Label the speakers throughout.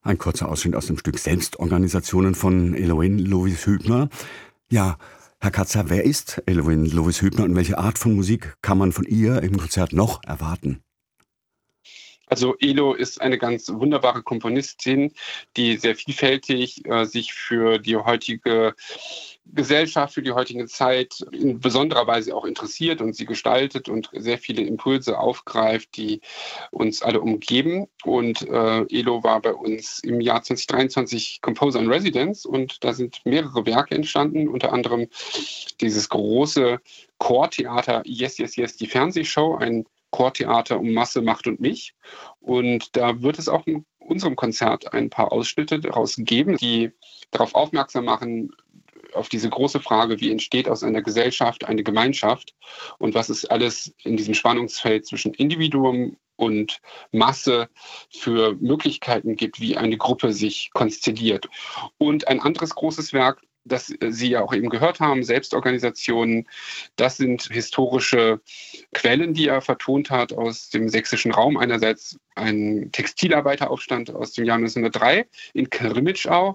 Speaker 1: Ein kurzer Ausschnitt aus dem Stück Selbstorganisationen von Eloine Lovis Hübner. Ja, Herr Katzer, wer ist Eloine Lovis Hübner und welche Art von Musik kann man von ihr im Konzert noch erwarten?
Speaker 2: Also Elo ist eine ganz wunderbare Komponistin, die sehr vielfältig sich für die heutige Gesellschaft, für die heutige Zeit in besonderer Weise auch interessiert und sie gestaltet und sehr viele Impulse aufgreift, die uns alle umgeben. Und Elo war bei uns im Jahr 2023 Composer in Residence und da sind mehrere Werke entstanden, unter anderem dieses große Chortheater Yes, Yes, Yes, die Fernsehshow, ein Chortheater um Masse, Macht und mich. Und da wird es auch in unserem Konzert ein paar Ausschnitte daraus geben, die darauf aufmerksam machen, auf diese große Frage, wie entsteht aus einer Gesellschaft eine Gemeinschaft und was es alles in diesem Spannungsfeld zwischen Individuum und Masse für Möglichkeiten gibt, wie eine Gruppe sich konstelliert. Und ein anderes großes Werk, das Sie ja auch eben gehört haben, Selbstorganisationen, das sind historische Quellen, die er vertont hat aus dem sächsischen Raum. Einerseits ein Textilarbeiteraufstand aus dem Jahr 1903 in Krimitschau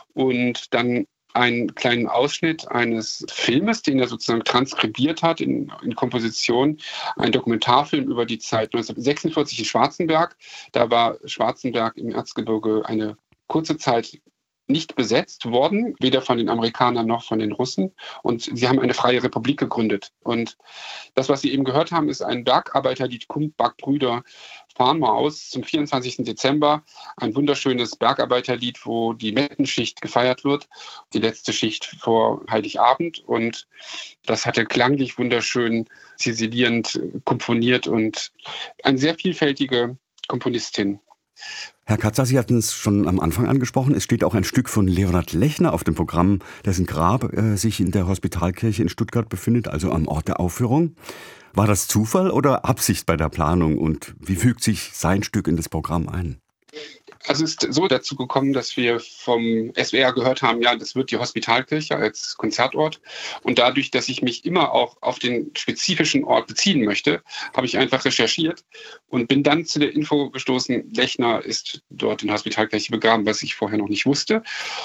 Speaker 2: und dann einen kleinen Ausschnitt eines Filmes, den er sozusagen transkribiert hat in Komposition, ein Dokumentarfilm über die Zeit 1946 in Schwarzenberg. Da war Schwarzenberg im Erzgebirge eine kurze Zeit nicht besetzt worden, weder von den Amerikanern noch von den Russen. Und sie haben eine freie Republik gegründet. Und das, was Sie eben gehört haben, ist ein Bergarbeiterlied, Kumbach-Brüder fahren mal aus zum 24. Dezember. Ein wunderschönes Bergarbeiterlied, wo die Mettenschicht gefeiert wird, die letzte Schicht vor Heiligabend. Und das hat er klanglich wunderschön ziselierend komponiert und eine sehr vielfältige Komponistin.
Speaker 1: Herr Katzer, Sie hatten es schon am Anfang angesprochen. Es steht auch ein Stück von Leonhard Lechner auf dem Programm, dessen Grab sich in der Hospitalkirche in Stuttgart befindet, also am Ort der Aufführung. War das Zufall oder Absicht bei der Planung und wie fügt sich sein Stück in das Programm ein?
Speaker 2: Also es ist so dazu gekommen, dass wir vom SWR gehört haben, ja, das wird die Hospitalkirche als Konzertort. Und dadurch, dass ich mich immer auch auf den spezifischen Ort beziehen möchte, habe ich einfach recherchiert und bin dann zu der Info gestoßen, Lechner ist dort in der Hospitalkirche begraben, was ich vorher noch nicht wusste.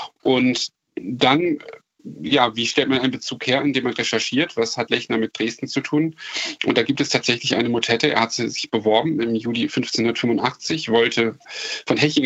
Speaker 2: Und dann, ja, wie stellt man einen Bezug her, indem man recherchiert? Was hat Lechner mit Dresden zu tun? Und da gibt es tatsächlich eine Motette. Er hat sich beworben im Juli 1585, wollte von Hechingen